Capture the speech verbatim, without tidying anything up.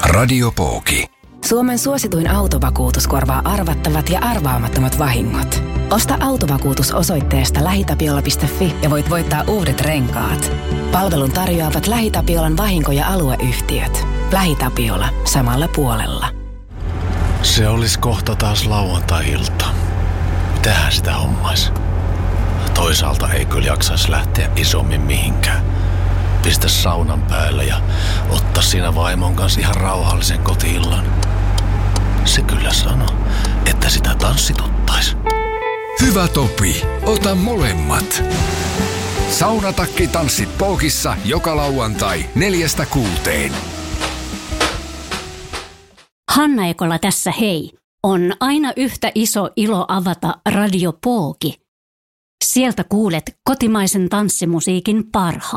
Radio Pooki. Suomen suosituin autovakuutus korvaa arvattavat ja arvaamattomat vahingot. Osta autovakuutus osoitteesta lähitapiola piste fi ja voit voittaa uudet renkaat. Palvelun tarjoavat LähiTapiolan vahinko- ja alueyhtiöt. LähiTapiola. Samalla puolella. Se olisi kohta taas lauantai-ilta. Mitähän sitä hommais? Toisaalta ei kyllä jaksaisi lähteä isommin mihinkään. Pistä saunan päälle ja ottaa siinä vaimon kanssa ihan rauhallisen koti-illan. Se kyllä sanoo, että sitä tanssituttais. Hyvä Topi, ota molemmat. Saunatakki tanssit Pookissa joka lauantai neljästä kuuteen. Hanna Ekola tässä hei. On aina yhtä iso ilo avata Radio Pooki. Sieltä kuulet kotimaisen tanssimusiikin parhaan.